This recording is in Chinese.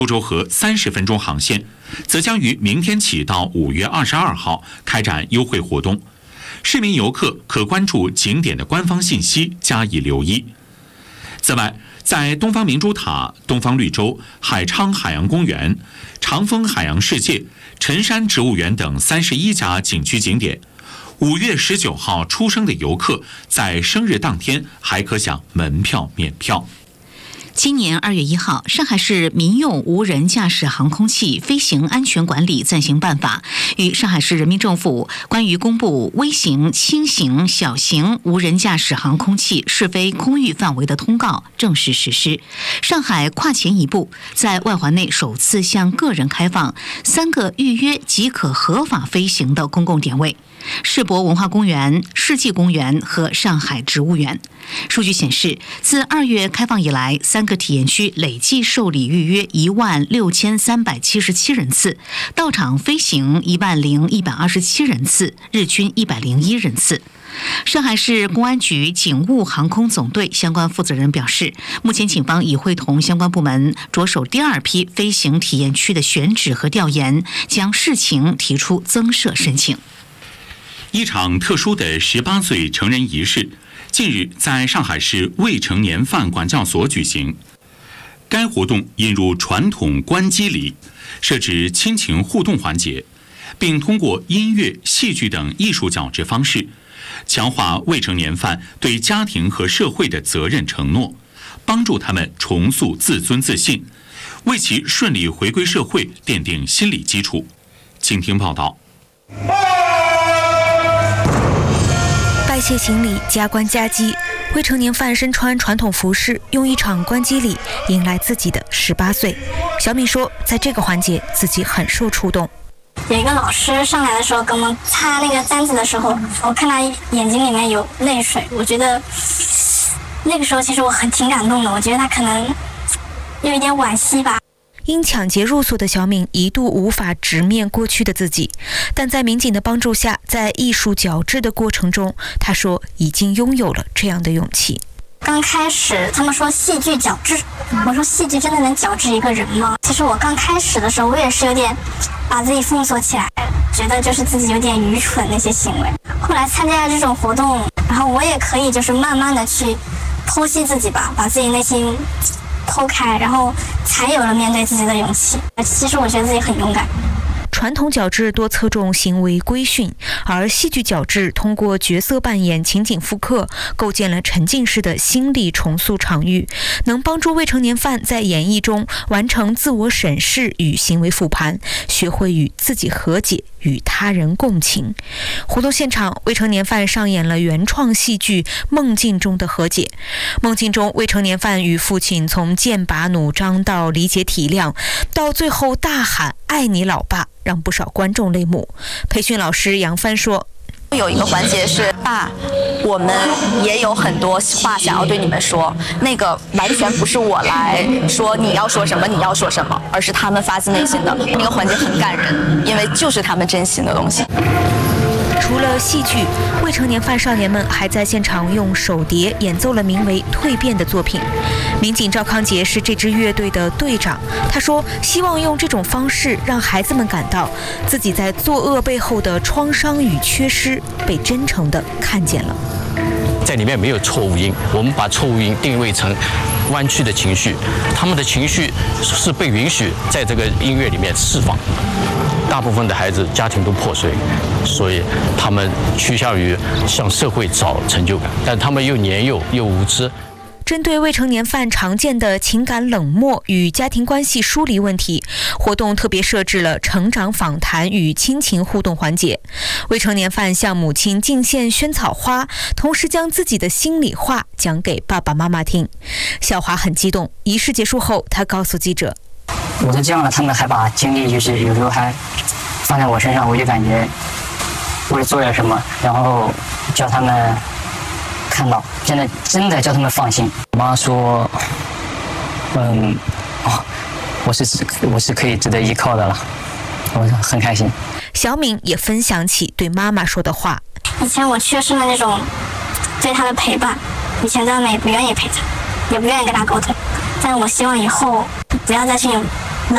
苏州河30分钟航线则将于明天起到5月22号开展优惠活动，市民游客可关注景点的官方信息加以留意。此外，在东方明珠塔、东方绿洲、海昌海洋公园、长丰海洋世界、辰山植物园等31家景区景点，5月19号出生的游客在生日当天还可享门票免票。 今年2月1号，上海市民用无人驾驶航空器飞行安全管理暂行办法与上海市人民政府关于公布微型、轻型、小型无人驾驶航空器试飞空域范围的通告正式实施。上海跨前一步，在外环内首次向个人开放3个预约即可合法飞行的公共点位：世博文化公园、世纪公园和上海植物园。数据显示，自2月开放以来，3个体验区累计受理预约16377人次，到场飞行10127人次，日均101人次。上海市公安局警务航空总队相关负责人表示，目前警方已会同相关部门着手第2批飞行体验区的选址和调研，将视情提出增设申请。 一场特殊的18岁成人仪式近日在上海市未成年犯管教所举行。该活动引入传统关机礼，设置亲情互动环节，并通过音乐、戏剧等艺术矫治方式，强化未成年犯对家庭和社会的责任承诺，帮助他们重塑自尊自信，为其顺利回归社会奠定心理基础。请听报道。 拜谢行礼，加官加绩，未成年犯身穿传统服饰，用一场关机礼迎来自己的18岁。小敏说，在这个环节自己很受触动。 有一个老师上来的时候，给我们擦那个簪子的时候，我看他眼睛里面有泪水，我觉得那个时候其实我挺感动的，我觉得他可能有一点惋惜吧。 因抢劫入所的小敏一度无法直面过去的自己，但在民警的帮助下，在艺术矫治的过程中，她说已经拥有了这样的勇气。 刚开始他们说戏剧矫治，我说戏剧真的能矫治一个人吗？其实我刚开始的时候，我也是有点把自己封锁起来，觉得就是自己有点愚蠢那些行为。后来参加了这种活动，然后我也可以就是慢慢的去剖析自己吧，把自己内心剖开，然后才有了面对自己的勇气。其实我觉得自己很勇敢。 传统矫治多侧重行为规训，而戏剧矫治通过角色扮演、情景复刻，构建了沉浸式的心理重塑场域，能帮助未成年犯在演绎中完成自我审视与行为复盘，学会与自己和解，与他人共情。活动现场，未成年犯上演了原创戏剧《梦境中的和解》。梦境中，未成年犯与父亲从剑拔弩张到理解体谅，到最后大喊“爱你老爸”，让不少观众泪目。培训老师杨帆说， 有一个环节是爸，我们也有很多话想要对你们说，那个完全不是我来说你要说什么你要说什么，而是他们发自内心的。那个环节很感人，因为就是他们真心的东西。 除了戏剧，未成年犯少年们还在现场用手碟演奏了名为《蜕变》的作品。民警赵康杰是这支乐队的队长，他说希望用这种方式让孩子们感到自己在作恶背后的创伤与缺失被真诚地看见了。 在里面没有错误音，我们把错误音定位成弯曲的情绪，他们的情绪是被允许在这个音乐里面释放。大部分的孩子家庭都破碎，所以他们趋向于向社会找成就感，但他们又年幼又无知。 针对未成年犯常见的情感冷漠与家庭关系疏离问题，活动特别设置了成长访谈与亲情互动环节。未成年犯向母亲敬献萱草花，同时将自己的心里话讲给爸爸妈妈听。小华很激动，仪式结束后，他告诉记者， 我都这样了，他们还把精力就是有时候还放在我身上，我就感觉我也做了什么，然后叫他们看到，真的叫他们放心。我妈说，我是可以值得依靠的了，我很开心。 小敏也分享起对妈妈说的话。 以前我缺失了那种对他的陪伴，以前在外面也不愿意陪他，也不愿意跟他沟通，但我希望以后不要再去